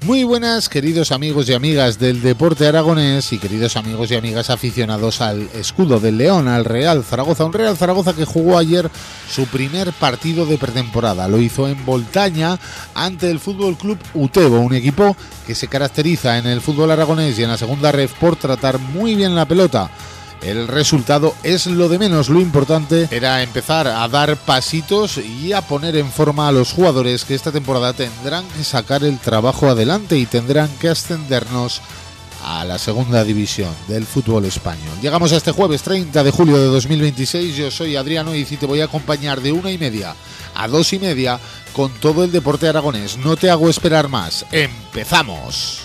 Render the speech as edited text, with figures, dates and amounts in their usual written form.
Muy buenas, queridos amigos y amigas del deporte aragonés y queridos amigos y amigas aficionados al escudo del León, al Real Zaragoza. Un Real Zaragoza que jugó ayer su primer partido de pretemporada. Lo hizo en Voltaña ante el Fútbol Club Utebo, un equipo que se caracteriza en el fútbol aragonés y en la segunda ref por tratar muy bien la pelota. El resultado es lo de menos, lo importante era empezar a dar pasitos y a poner en forma a los jugadores que esta temporada tendrán que sacar el trabajo adelante y tendrán que ascendernos a la segunda división del fútbol español. Llegamos a este jueves 30 de julio de 2026, yo soy Adriano y te voy a acompañar de 1:30 a 2:30 con todo el deporte aragonés. No te hago esperar más, ¡empezamos!